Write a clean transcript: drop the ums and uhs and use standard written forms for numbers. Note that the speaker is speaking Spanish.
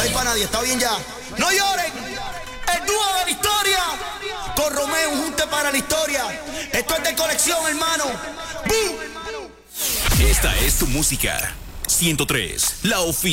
hay para nadie, está bien ya. No lloren, el dúo de la historia, con Romeo, un junte para la historia. Esto es de colección, hermano. ¡Bum! Esta es tu música. 103, la oficina.